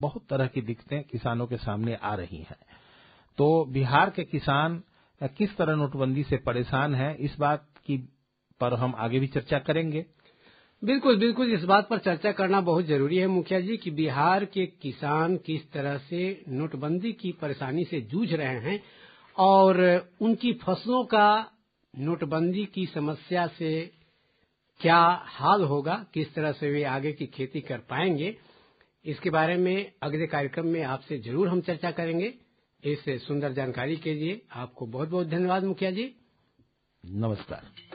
बहुत तरह की दिक्कतें किसानों के सामने आ रही हैं। तो बिहार के किसान किस तरह नोटबंदी से परेशान हैं, इस बात की पर हम आगे भी चर्चा करेंगे। बिल्कुल बिल्कुल, इस बात पर चर्चा करना बहुत जरूरी है मुखिया जी कि बिहार के किसान किस तरह से नोटबंदी की परेशानी से जूझ रहे हैं और उनकी फसलों का नोटबंदी की समस्या से क्या हाल होगा, किस तरह से वे आगे की खेती कर पाएंगे, इसके बारे में अगले कार्यक्रम में आपसे जरूर हम चर्चा करेंगे। इस सुंदर जानकारी के लिए आपको बहुत बहुत धन्यवाद मुखिया जी। नमस्कार।